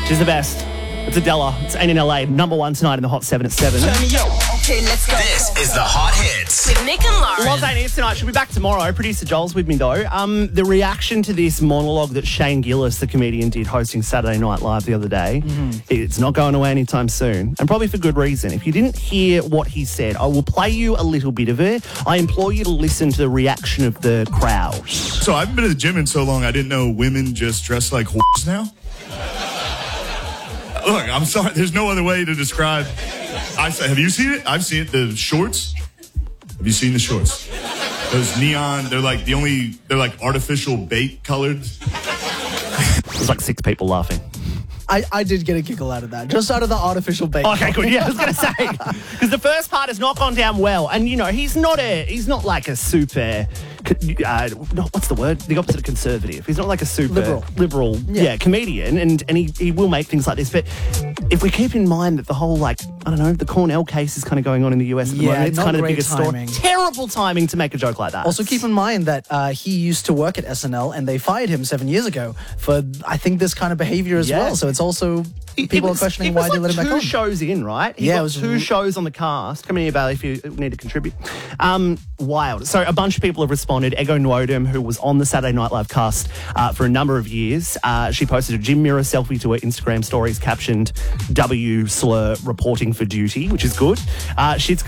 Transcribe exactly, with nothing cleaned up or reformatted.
She's the best. It's Adela. It's Ain't in L A. Number one tonight in the Hot seven at seven. Okay, let's go. This is the Hot Hits. With Nick and Lauren. Loz ain't here tonight. She'll be back tomorrow. Producer Joel's with me, though. Um, the reaction to this monologue that Shane Gillis, the comedian, did hosting Saturday Night Live the other day, mm-hmm. it's not going away anytime soon. And probably for good reason. If you didn't hear what he said, I will play you a little bit of it. I implore you to listen to the reaction of the crowd. So I haven't been to the gym in so long, I didn't know women just dress like whores now. Look, I'm sorry. There's no other way to describe. I say, have you seen it? I've seen it. The shorts. Have you seen the shorts? Those neon. They're like the only. They're like artificial bait colored. There's like six people laughing. I, I did get a giggle out of that, just out of the artificial bait. Okay, good. Yeah, I was going to say because the first part has not gone down well, and you know he's not a he's not like a super. Uh, what's the word? The opposite of conservative. He's not like a super liberal, liberal yeah. yeah, comedian, and and he, he will make things like this. But if we keep in mind that the whole like I don't know the Cornell case is kind of going on in the U S at the yeah, moment, it's not kind of the great biggest timing. story. Terrible timing to make a joke like that. Also, keep in mind that uh, he used to work at S N L, and they fired him seven years ago for I think this kind of behavior as yeah. well. So it's also. People was, are questioning why like they let him back on. Two shows in, right? He yeah, got it was two shows on the cast. Come in here, Bailey, if you need to contribute. Um, wild. So a bunch of people have responded. Ego Nwodum, who was on the Saturday Night Live cast uh, for a number of years, uh, she posted a gym mirror selfie to her Instagram stories captioned W slur reporting for duty, which is good. Uh, she's